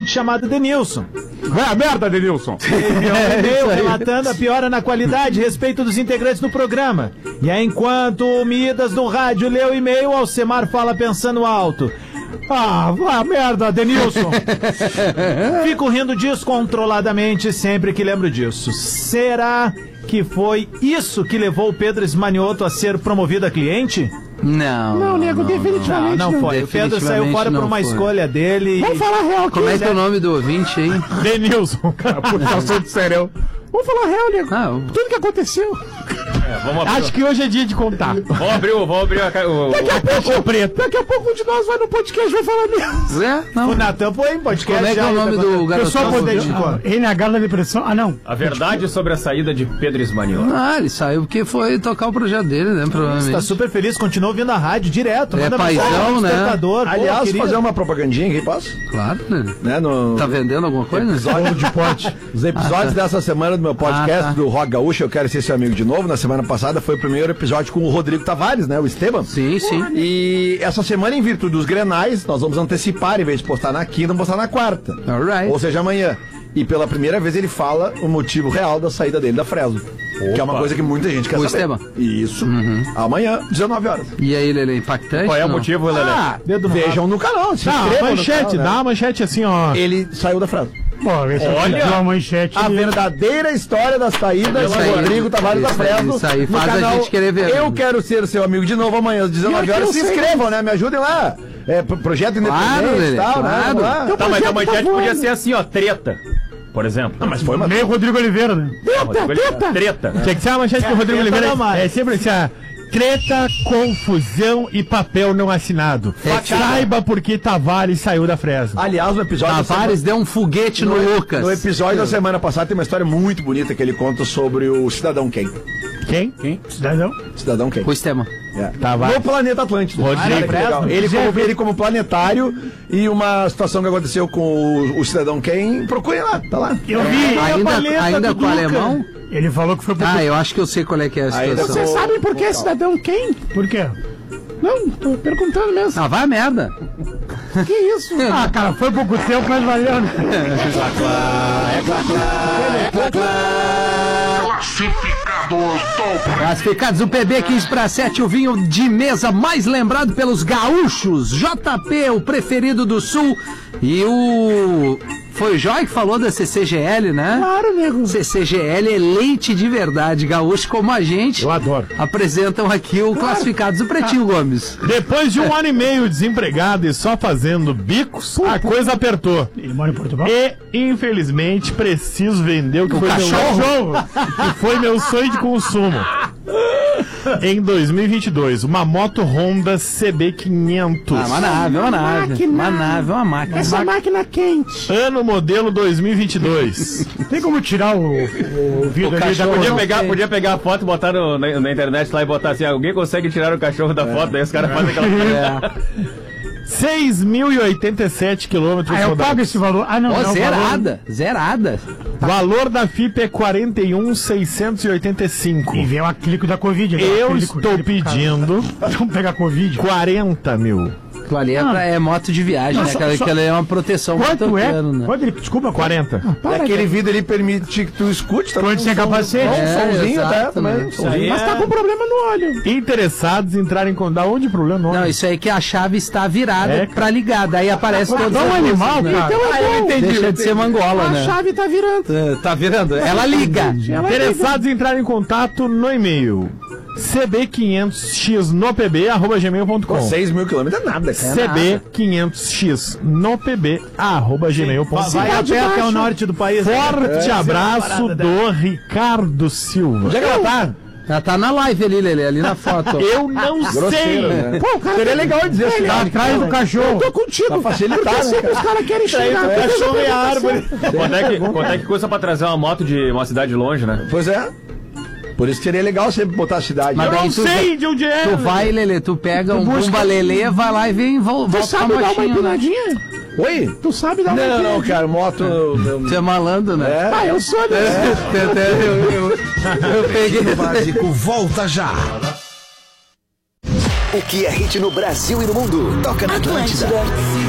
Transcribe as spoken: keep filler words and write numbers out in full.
chamado Denilson. Vai a merda, Denilson. É um e-mail relatando a piora na qualidade e respeito dos integrantes do programa. E aí, enquanto o Midas do rádio lê o e-mail, Alcemar fala pensando alto. Ah, vai a merda, Denilson. Fico rindo descontroladamente sempre que lembro disso. Será que foi isso que levou o Pedro Esmanioto a ser promovido a cliente? Não. Não, nego, definitivamente Não, não foi. O Pedro saiu fora por uma foi. escolha dele. Vamos falar real. Como é que é o nome do ouvinte aí? Denilson, cara, puxação de serão. Vamos falar real, nego. Ah, o- Tudo que aconteceu. É, vamos abrir. Acho que hoje é dia de contar. Vamos abrir, o- vamos abrir a, ca- o, Daqui a o, pouco, preto. Daqui a pouco um de nós vai no podcast e vai falar mesmo. É? Não. O Natan foi em podcast. Como é que é o já, nome tá do contando. garotão? Pessoal poder de conta. N H da depressão. Ah, não. a verdade sobre a saída de Pedro Esmanioto. Ah, ele saiu porque foi tocar o projeto dele, né? Tá Provavelmente. super feliz, continua ouvindo a rádio direto. É manda paizão, mensagem no né? despertador. Pô, Aliás, querido. fazer uma propagandinha aqui, posso? Claro, né? Né, no... Tá vendendo alguma coisa? Episódio de pote. Os episódios dessa semana do meu podcast Ah, tá. do Rock Gaúcho, Eu Quero Ser Seu Amigo de Novo. Na semana passada foi o primeiro episódio com o Rodrigo Tavares, né? O Esteban. Sim, sim. E essa semana, em virtude dos Grenais, nós vamos antecipar, em vez de postar na quinta, vamos postar na quarta. Alright. Ou seja, amanhã. E pela primeira vez ele fala o motivo real da saída dele da Fresno. Que é uma coisa que muita gente quer O saber. Esteban? Isso. Amanhã, dezenove horas. E aí, Lele, impactante? Qual é o não? motivo, Lelé? Ah, dedo no vejam no canal, se Tá, inscrevam no manchete, canal, né? dá uma manchete assim, ó. Ele saiu da Fresno. Pô, esse Olha! é uma manchete. A verdadeira história da saída Isso de aí, Rodrigo Tavares da isso aí, Fresno. isso aí, no faz a canal gente querer ver. Eu Quero Ser Seu Amigo de Novo amanhã às dezenove Pior que horas. eu Se sei. inscrevam, né? Me ajudem lá. É, pro- projeto Claro, independente Lelê, e tal, claro. né? Vamos lá. Teu Tá, mas a projeto tá manchete podia voando. ser assim, ó, treta. Por exemplo. Não, mas Foi uma... Meio Rodrigo Oliveira, né? Teta, teta. Treta. Tinha que ser uma manchete pro Rodrigo treta Oliveira. não mais. É sempre assim, ó. Treta, confusão e papel não assinado. Saiba por que Tavares saiu da Fresno. Aliás, no episódio da Tavares deu um foguete no, semana- Lucas. no episódio da semana passada tem uma história muito bonita que ele conta sobre o Cidadão Quem. Quem? Quem? Cidadão? Cidadão Quem. O Esteban. É. Tavares. No planeta Atlântico. Rodrigo Olha que legal. Fresno. Ele como, ele como planetário e uma situação que aconteceu com o, o Cidadão Quem. Procurem lá, tá lá. Eu vi. Ainda, paleta ainda do com o Duca. alemão? Ele falou que foi por... Ah, eu acho que eu sei qual é que é a Ainda situação. Vocês sabem por que é cidadão quem? Por quê? Não, tô perguntando mesmo. Ah, vai a merda. Que isso? Ah, cara, foi pouco tempo, mas valeu, né? Classificados, o P B quinze para sete, o vinho de mesa mais lembrado pelos gaúchos. J P, o preferido do Sul. E o... Foi o Joy que falou da C C G L, né? Claro, nego. C C G L é leite de verdade. Gaúcho como a gente. Eu adoro. Apresentam aqui o Classificados do Pretinho Gomes. Depois de um ano e meio desempregado e só fazendo bicos, a coisa apertou. Ele mora em Portugal? E, infelizmente, preciso vender o que foi cachorro. meu cachorro, que foi meu sonho de consumo. Em dois mil e vinte e dois, uma moto Honda C B quinhentos. Ah, uma nave, uma nave. Máquina. Uma nave, uma máquina. Essa máquina quente. Ano modelo dois mil e vinte e dois. Tem como tirar o, o vidro ali da cachorro Podia não pegar, sei. podia pegar a foto e botar no- na, na internet lá e botar assim, alguém consegue tirar o cachorro da foto, daí os caras fazem aquela... É. seis mil e oitenta e sete quilômetros Ah, eu pago rodados. esse valor. Ah, não, Ó, não. o valor- zerada, zerada. Valor da F I P é quarenta e um mil seiscentos e oitenta e cinco. E vem o acrílico da Covid. aquele Eu acrílico- estou aquele- pedindo Vamos pegar Covid. quarenta mil. Aquilo ali é, pra- é moto de viagem, Não, né? só- Aquela, só- aquela é uma proteção Quanto é? motoqueiro, né? Quanto ele... Desculpa, quarenta. Ah, E para, aquele cara. vídeo ele permite que tu escute, tá? Quando sem capacete. Um É, somzinho, exato, tá? Também. né? um somzinho. Mas tá com problema no óleo. Interessados em entrar em contato. Da onde o problema? Não, isso aí que a chave está virada É, pra ligar. Daí aparece todo Dá um animal, cara. Então é bom. Deixa de ser mangola, A né? chave tá virando. É, Tá virando? Ela liga. Ela Interessados em entrar em contato no e-mail c b quinhentos x no p b arroba gmail ponto com. seis mil quilômetros é nada, cara. c b quinhentos x no p b arroba gmail ponto com. Vai a pé até o norte do país. Forte É, abraço parada do Ricardo Silva. Onde é que ela tá? Ela tá na live ali, Lelê, ali na foto. Eu não sei. Grosseiro, né? Pô, o cara Seria legal dizer assim, tá né? atrás do cachorro. Eu tô contigo. Pra facilitar, Porque né, sempre cara? os caras querem Aí, xingar. o cachorro e a árvore. Quanto é, que, quanto é que custa pra trazer uma moto de uma cidade longe, né? Pois é. Por isso que seria legal sempre botar a cidade. Mas Eu daí não tu, sei de onde é. tu vai, Lelê, tu pega um busca- Bumba Lelê, vai lá e vem, vol- Tu volta com a sabe dar uma motinha, né? empinadinha? Oi? Tu sabe dar uma Não, empinadinha? não, cara, moto... Tu é malandro, né? É. Ah, eu sou, né? Eu, eu, eu, eu peguei. Básico volta já. O que é hit no Brasil e no mundo? Toca na Atlântida.